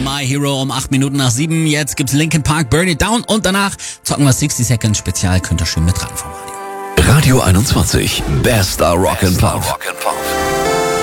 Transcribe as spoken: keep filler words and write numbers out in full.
My Hero um acht Minuten nach sieben. Jetzt gibt's Linkin Park, Burn It Down und danach zocken wir sixty Seconds Spezial. Könnt ihr schön mit ran vom Radio. Radio einundzwanzig, bester Rock and Pop.